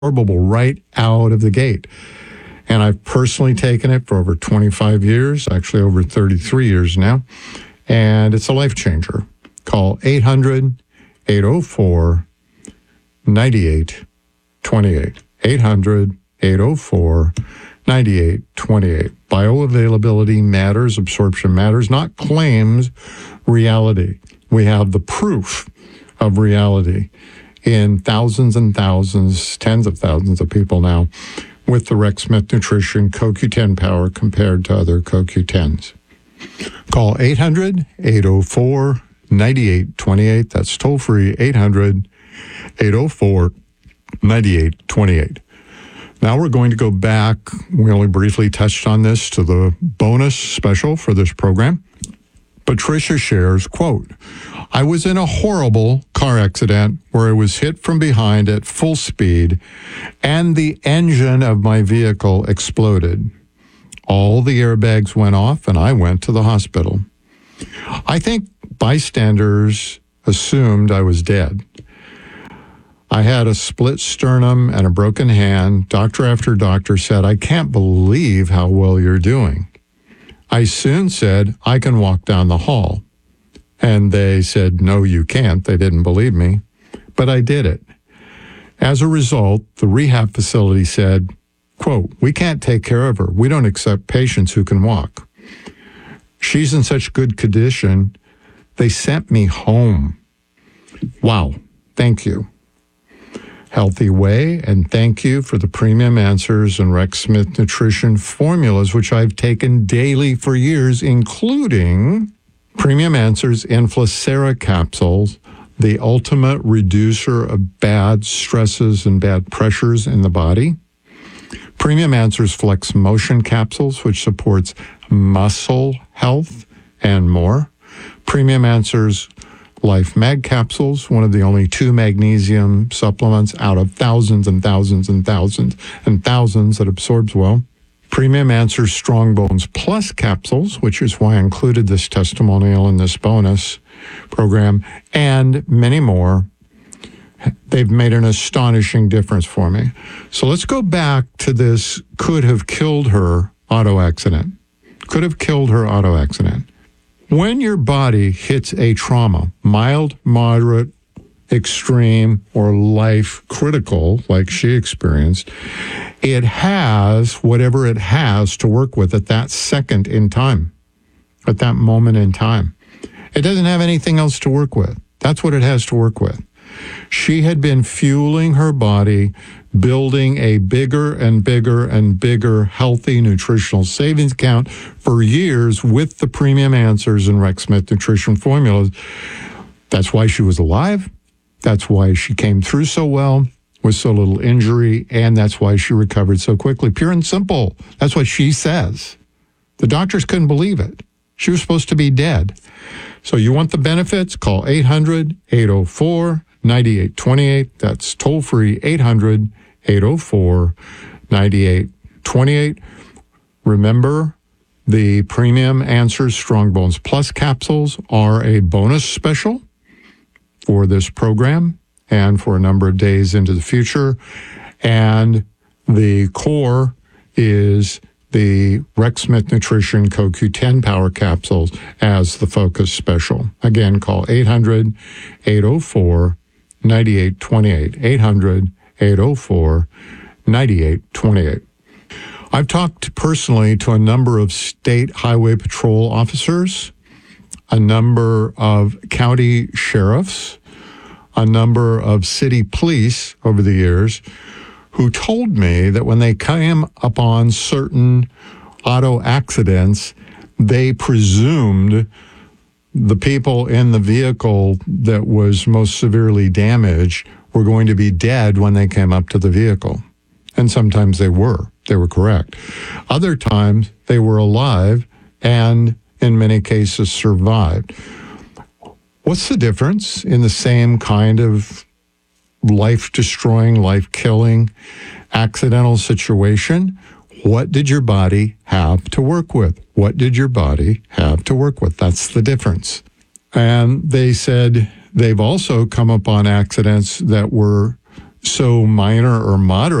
right out of the gate. And I've personally taken it for over 25 years, actually over 33 years now. And it's a life changer. Call 800-804-9828. 800-804-9828. Bioavailability matters, absorption matters, not claims, reality. We have the proof of reality in thousands and thousands, tens of thousands of people now with the Rex Smith Nutrition CoQ10 Power compared to other CoQ10s. Call 800-804-9828. That's toll free, 800-804-9828. Now we're going to go back, we only briefly touched on this, to the bonus special for this program. Patricia shares, quote, I was in a horrible car accident where I was hit from behind at full speed and the engine of my vehicle exploded. All the airbags went off and I went to the hospital. I think bystanders assumed I was dead. I had a split sternum and a broken hand. Doctor after doctor said, I can't believe how well you're doing. I soon said, I can walk down the hall. And they said, no, you can't. They didn't believe me, but I did it. As a result, the rehab facility said, quote, we can't take care of her. We don't accept patients who can walk. She's in such good condition, they sent me home. Wow. Thank you. Healthy Way, and thank you for the Premium Answers and Rex Smith Nutrition formulas, which I've taken daily for years, including Premium Answers Inflacera capsules, the ultimate reducer of bad stresses and bad pressures in the body. Premium Answers Flex Motion capsules, which supports muscle health and more. Premium Answers Life Mag capsules, one of the only 2 magnesium supplements out of thousands and thousands and thousands and thousands that absorbs well. Premium Answers Strong Bones Plus capsules, which is why I included this testimonial in this bonus program, and many more. They've made an astonishing difference for me. So let's go back to this could have killed her auto accident. Could have killed her auto accident. When your body hits a trauma, mild, moderate, extreme, or life critical, like she experienced, it has whatever it has to work with at that second in time, at that moment in time. It doesn't have anything else to work with. That's what it has to work with. She had been fueling her body, building a bigger and bigger and bigger healthy nutritional savings account for years with the Premium Answers and Rex Smith Nutrition formulas. That's why she was alive. That's why she came through so well with so little injury, and that's why she recovered so quickly. Pure and simple. That's what she says. The doctors couldn't believe it. She was supposed to be dead. So you want the benefits? Call 800-804-9828. That's toll free, 800-804-9828. Remember, the Premium Answers Strong Bones Plus capsules are a bonus special for this program and for a number of days into the future. And the core is the Rex Smith Nutrition CoQ10 Power Capsules as the focus special. Again, call 800-804-9828. 800-804-9828. I've talked personally to a number of state highway patrol officers, a number of county sheriffs, a number of city police over the years who told me that when they came upon certain auto accidents, they presumed the people in the vehicle that was most severely damaged were going to be dead when they came up to the vehicle. And sometimes they were. They were correct. Other times they were alive and in many cases survived. What's the difference in the same kind of life-destroying, life-killing, accidental situation? What did your body have to work with? What did your body have to work with? That's the difference. And they said they've also come upon accidents that were so minor or moderate